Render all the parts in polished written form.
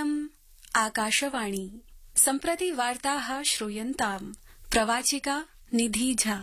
इयम् आकाशवाणी। सम्प्रति वार्ताः श्रूयन्ताम्। प्रवाचिका निधि झा।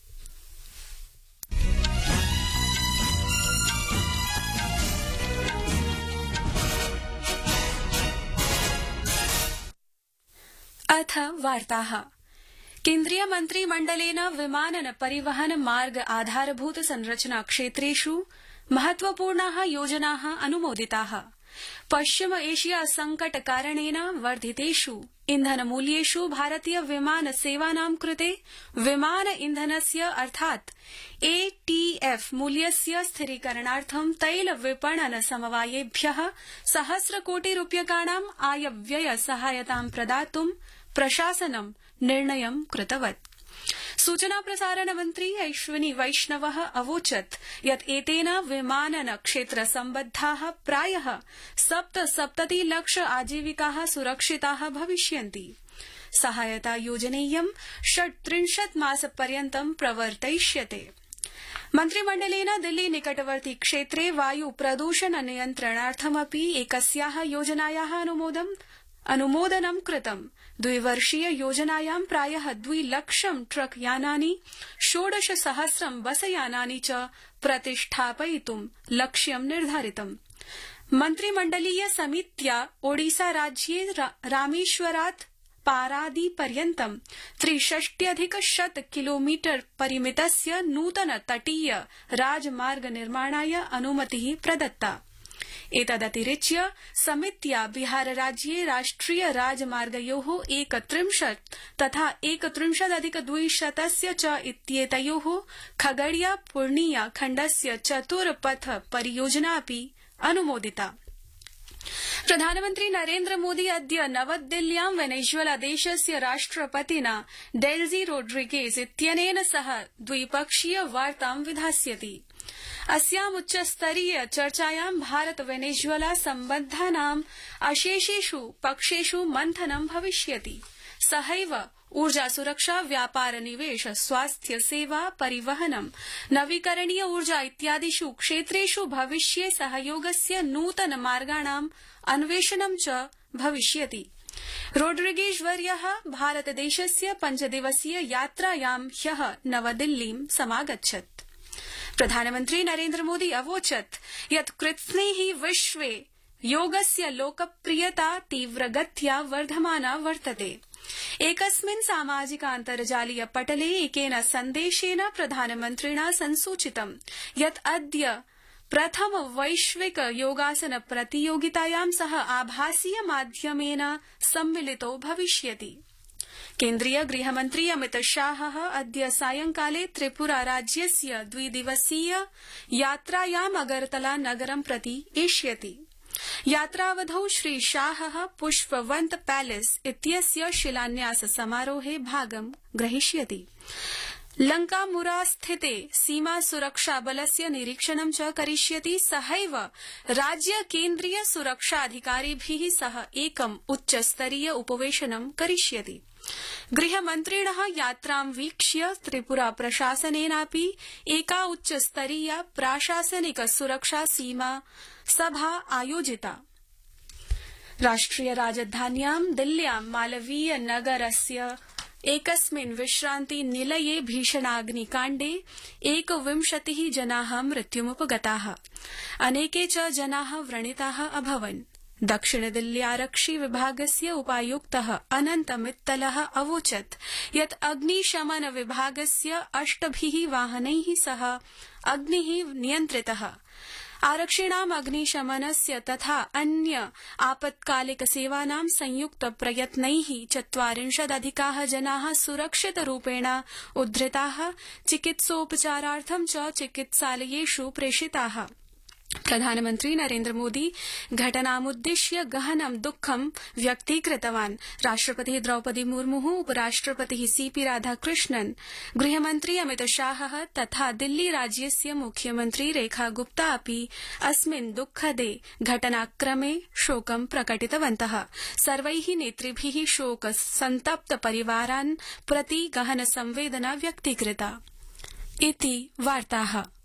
अथ वार्ताः। केन्द्रीय मन्त्रिमण्डलेन विमानन परिवहन मार्ग आधारभूत संरचना क्षेत्रेषु महत्वपूर्णाः योजनाः अनुमोदिताः। पश्चिम एशिया संकट कारणेन वर्धितेषु इन्धनमूल्येषु भारतीय विमान सेवानां कृते विमान इन्धनस्य अर्थात् एटीएफ मूल्यस्य स्थिरीकरणार्थं तैल विपणन समवायेभ्यः सहस्रकोटिरूप्यकाणां आयव्यय सहायतां प्रदातुं प्रशासनं निर्णयं कृतवत्। सूचना प्रसारण मन्त्री अश्विनी वैष्णवः अवोचत् यत् एतेन विमानन क्षेत्र सम्बद्धाः प्रायः 77 लाख आजीविकाः सुरक्षिताः भविष्यन्ति। सहायता योजनेयं 36 मासपर्यन्तं प्रवर्तयिष्यते। मन्त्रिमण्डलेन दिल्ली निकटवर्ती क्षेत्रे वायु प्रदूषण नियन्त्रणार्थमपि एकस्याः योजनायाः अनुमोदनं कृतम्। द्विवर्षीय योजनायां प्रायः 2 लक्षं ट्रक यानानि 16,000 बसयानानि च प्रतिष्ठापयितुं लक्ष्यं निर्धारितम्। मन्त्रिमण्डलीय समित्या ओडिसा राज्ये रामेश्वरात् पारादीपर्यन्तं 63,100 किलोमीटर परिमितस्य नूतन तटीय राजमार्ग निर्माणाय अनुमतिः प्रदत्ता। एतदतिरिच्य समित्या बिहारराज्ये राष्ट्रिय राजमार्गयोः 31 तथा 31,200 च इत्येतयोः खगड़िया पूर्णिया खण्डस्य चतुर्पथ परियोजना अपि अनुमोदिता। प्रधानमन्त्री नरेन्द्र मोदी अद्य नवदिल्ल्यां वेनेजुएला देशस्य राष्ट्रपतिना डेल्जी रोड्रिगेज इत्यनेन सह द्विपक्षीय वार्तां विधास्यति। अस्याम् उच्चस्तरीय चर्चायां भारत वेनेजुएला सम्बद्धानाम् अशेषेषु पक्षेषु मन्थनं भविष्यति। सहैव ऊर्जा सुरक्षा, व्यापार निवेश, स्वास्थ्य सेवा, परिवहनं, नवीकरणीय ऊर्जा इत्यादिषु क्षेत्रेषु भविष्ये सहयोगस्य नूतन मार्गाणाम् अन्वेषणं च भविष्यति। रोड्रिगेज वर्यः भारतदेशस्य 5 दिवसीय यात्रायां ह्यः नवदिल्लीं समागच्छत्। प्रधानमन्त्री नरेन्द्र मोदी अवोचत् यत् कृत्स्नेः विश्वे योगस्य लोकप्रियता तीव्रगत्या वर्धमाना वर्तते। एकस्मिन् सामाजिकान्तर्जालीय पटले एकेन सन्देशेन प्रधानमन्त्रिणा संसूचितं यत् अद्य प्रथम वैश्विक योगासन प्रतियोगितायां सः आभासीय माध्यमेन सम्मिलितो भविष्यति। केन्द्रीय गृहमन्त्री अमित शाहः अद्य सायंकाले त्रिपुरा राज्यस्य 2 दिवसीय यात्रायाम् अगरतला नगरं प्रति एष्यति। यात्रावधौ श्री शाहः पुष्पवन्त पैलेस इत्यस्य शिलान्यास समारोहे भागं ग्रहीष्यति। लंकामुरा स्थिते सीमा सुरक्षा बलस्य निरीक्षणं च करिष्यति। सहैव राज्य केन्द्रीय सुरक्षाधिकारिभिः सह एकम् उच्चस्तरीय उपवेशनं करिष्यति। गृहमन्त्रिणः यात्रां वीक्ष्य त्रिपुरा प्रशासनेनापि एका उच्चस्तरीया प्राशासनिक सुरक्षा सीमा सभा आयोजिता। राष्ट्रिय राजधान्यां दिल्ल्यां मालवीय नगरस्य एकस्मिन् विश्रान्ति निलये भीषणाग्निकाण्डे 21 जनाः मृत्युमुपगताः। अनेके च जनाः व्रणिताः अभवन्। दक्षिण दिल्ल्यारक्षि विभागस्य उपायुक्तः अनन्त मित्तलः अवोचत् यत् अग्निशमन विभागस्य 8 वाहनैः सह अग्निः नियन्त्रितः। आरक्षिणाम् अग्निशमनस्य तथा अन्य आपत्कालिक सेवानां संयुक्त प्रयत्नैः 40 जनाः सुरक्षितरूपेण उद्धृताः, चिकित्सोपचारार्थं च चिकित्सालयेषु प्रेषिताः। प्रधानमन्त्री नरेन्द्र मोदी घटनामुद्दिश्य गहनं दुःखं व्यक्तीकृतवान्। राष्ट्रपतिः द्रौपदी मुर्मुः, उपराष्ट्रपतिः सीपी राधाकृष्णन्, गृहमन्त्री अमित शाहः तथा दिल्ली राज्यस्य मुख्यमन्त्री रेखा गुप्ता अपि अस्मिन् दुःखदे घटनाक्रमे शोकं प्रकटितवन्तः। सर्वैः नेतृभिः शोक सन्तप्त परिवारान् प्रति गहन संवेदना व्यक्तीकृता। इति वार्ताः।